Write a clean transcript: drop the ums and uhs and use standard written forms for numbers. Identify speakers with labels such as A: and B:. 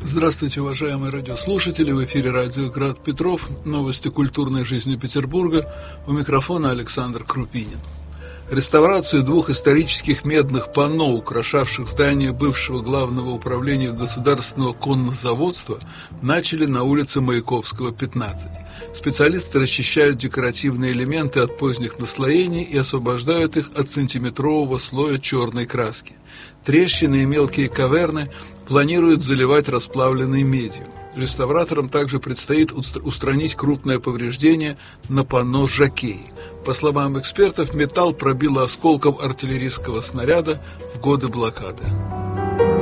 A: Здравствуйте, уважаемые радиослушатели! В эфире радио «Град Петров». Новости культурной жизни Петербурга. У микрофона Александр Крупинин. Реставрацию двух исторических медных панно, украшавших здание бывшего главного управления государственного коннозаводства, начали на улице Маяковского, 15. Специалисты расчищают декоративные элементы от поздних наслоений и освобождают их от сантиметрового слоя черной краски. Трещины и мелкие каверны планируют заливать расплавленной медью. Реставраторам также предстоит устранить крупное повреждение на панно «Жокей». По словам экспертов, металл пробило осколком артиллерийского снаряда в годы блокады.